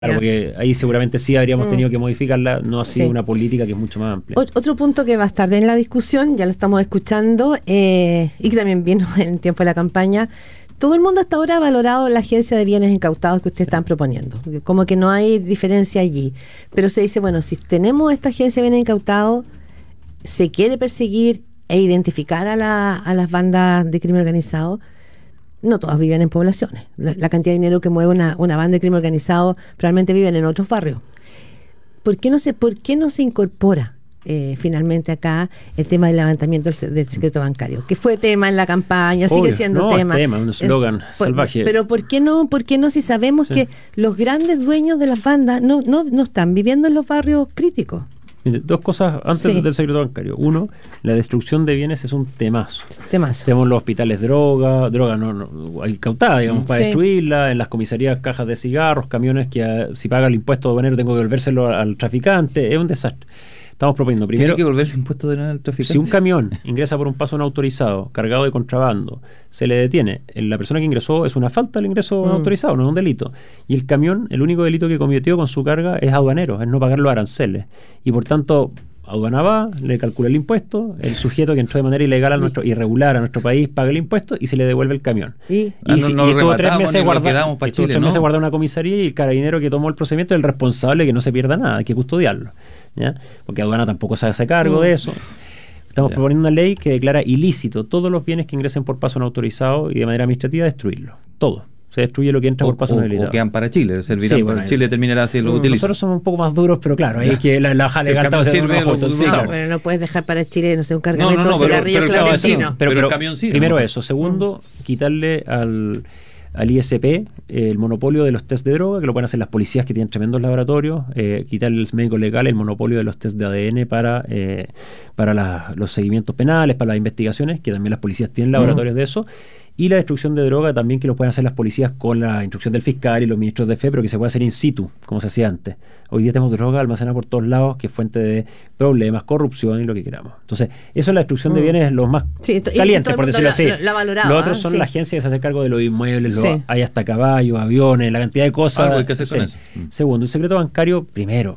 Claro, porque ahí seguramente sí habríamos tenido que modificarla, no ha sido una política que es mucho más amplia. Otro punto que va a estar en la discusión, ya lo estamos escuchando, y que también vino en el tiempo de la campaña, todo el mundo hasta ahora ha valorado la agencia de bienes incautados que ustedes están proponiendo, como que no hay diferencia allí, pero se dice, bueno, si tenemos esta agencia de bienes incautados, se quiere perseguir e identificar a las bandas de crimen organizado. No todas viven en poblaciones. La cantidad de dinero que mueve una banda de crimen organizado probablemente viven en otros barrios. ¿Por qué no se incorpora finalmente acá el tema del levantamiento del secreto bancario? Que fue tema en la campaña, sigue siendo tema. Un eslogan salvaje. Pero ¿por qué no si sabemos que los grandes dueños de las bandas no están viviendo en los barrios críticos? Mire, dos cosas antes del secreto bancario. Uno, la destrucción de bienes es un temazo. Tenemos los hospitales droga no incautada, digamos, para destruirla, en las comisarías cajas de cigarros, camiones que si paga el impuesto aduanero tengo que devolvérselo al traficante. Es un desastre. Estamos proponiendo primero... ¿Tiene que devolver el impuesto aduanero al traficante? Si un camión ingresa por un paso no autorizado, cargado de contrabando, se le detiene. La persona que ingresó es una falta del ingreso no autorizado, no es un delito. Y el camión, el único delito que cometió con su carga es aduanero, es no pagar los aranceles. Y por tanto, aduana va, le calcula el impuesto, el sujeto que entró de manera ilegal irregular a nuestro país paga el impuesto y se le devuelve el camión. Y estuvo 3 meses guardado en una comisaría, y el carabinero que tomó el procedimiento es el responsable, que no se pierda nada, hay que custodiarlo, ¿ya? Porque aduana tampoco se hace cargo de eso. Estamos proponiendo una ley que declara ilícito todos los bienes que ingresen por paso no autorizado y de manera administrativa destruirlo. Todo. Se destruye lo que entra por paso no habilitado. O quedan para Chile, servirán para Chile, terminará así lo utiliza. Nosotros somos un poco más duros, pero claro, es que la hoja legal Bueno, no puedes dejar para Chile, no sé, un cargamento de cigarrillos clandestinos. Pero el camión sí. Primero eso. Segundo, quitarle al ISP el monopolio de los test de droga, que lo pueden hacer las policías, que tienen tremendos laboratorios, quitarle al médico legal el monopolio de los test de ADN para los seguimientos penales, para las investigaciones, que también las policías tienen laboratorios de eso. Y la destrucción de droga también, que lo pueden hacer las policías con la instrucción del fiscal y los ministros de fe, pero que se puede hacer in situ, como se hacía antes. Hoy día tenemos droga almacenada por todos lados, que es fuente de problemas, corrupción y lo que queramos. Entonces, eso es la destrucción de bienes, los más calientes, por decirlo así. Los otros son la agencia que se hace cargo de los inmuebles, hay hasta caballos, aviones, la cantidad de cosas. Algo hay que hacer con eso. Segundo, el secreto bancario, primero.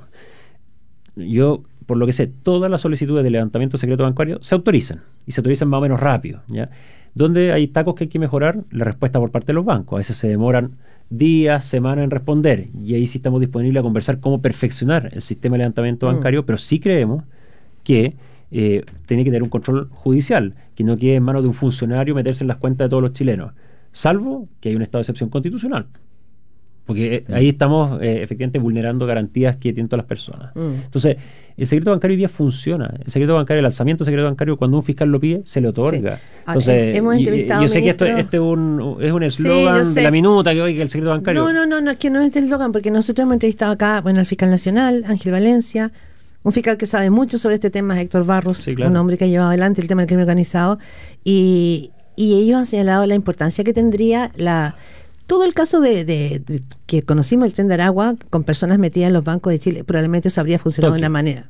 Por lo que sé, todas las solicitudes de levantamiento de secreto bancario se autorizan, y se autorizan más o menos rápido, ¿ya? Donde hay tacos que hay que mejorar, la respuesta por parte de los bancos. A veces se demoran días, semanas en responder, y ahí sí estamos disponibles a conversar cómo perfeccionar el sistema de levantamiento bancario, pero sí creemos que tiene que tener un control judicial, que no quede en manos de un funcionario meterse en las cuentas de todos los chilenos, salvo que hay un estado de excepción constitucional. Porque ahí estamos efectivamente vulnerando garantías que tienen todas las personas. Entonces, el secreto bancario hoy día funciona. El secreto bancario, el alzamiento del secreto bancario, cuando un fiscal lo pide, se le otorga. Entonces, hemos entrevistado yo sé que esto es un eslogan de la minuta, que hoy que el secreto bancario... No, es que no es el eslogan, porque nosotros hemos entrevistado acá, al fiscal nacional, Ángel Valencia, un fiscal que sabe mucho sobre este tema, Héctor Barros, un hombre que ha llevado adelante el tema del crimen organizado, y ellos han señalado la importancia que tendría todo el caso de que conocimos el Tren de Aragua con personas metidas en los bancos de Chile, probablemente eso habría funcionado de una manera.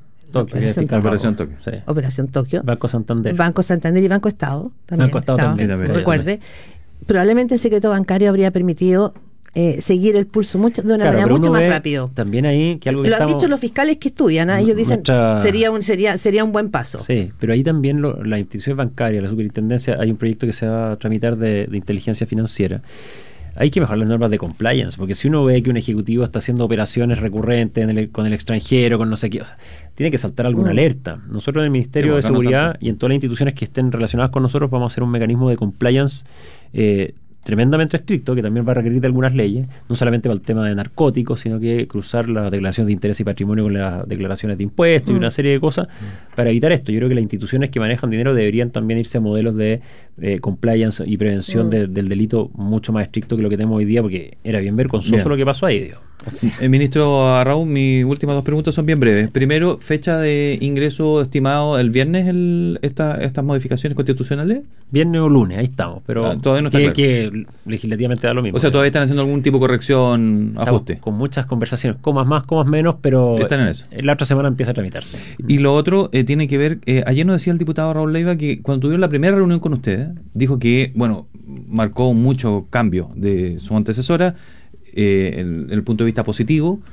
Operación Tokio. Banco Santander y Banco Estado también. Recuerde, también. Probablemente el secreto bancario habría permitido seguir el pulso de una manera mucho más rápido. También ahí que algo que lo han dicho los fiscales que estudian, ellos dicen sería un buen paso. Sí, pero ahí también la institución bancaria, la superintendencia, hay un proyecto que se va a tramitar de inteligencia financiera. Hay que mejorar las normas de compliance, porque si uno ve que un ejecutivo está haciendo operaciones recurrentes con el extranjero, con no sé qué, tiene que saltar alguna alerta. Nosotros en el Ministerio de Seguridad y en todas las instituciones que estén relacionadas con nosotros vamos a hacer un mecanismo de compliance tremendamente estricto, que también va a requerir de algunas leyes, no solamente para el tema de narcóticos, sino que cruzar las declaraciones de interés y patrimonio con las declaraciones de impuestos y una serie de cosas para evitar esto. Yo creo que las instituciones que manejan dinero deberían también irse a modelos de compliance y prevención del delito mucho más estricto que lo que tenemos hoy día, porque era bien vergonzoso lo que pasó ahí, digo. Ministro Arrau, mis últimas dos preguntas son bien breves. Primero, fecha de ingreso estimado el viernes estas modificaciones constitucionales. Viernes o lunes, ahí estamos, pero todavía no está claro. Que legislativamente da lo mismo. O sea, todavía están haciendo algún tipo de corrección, ajuste. Con muchas conversaciones, comas más, comas menos, pero están en eso. La otra semana empieza a tramitarse. Y lo otro tiene que ver, ayer nos decía el diputado Raúl Leiva que cuando tuvieron la primera reunión con ustedes, dijo que, marcó mucho cambio de su antecesora, en el punto de vista positivo,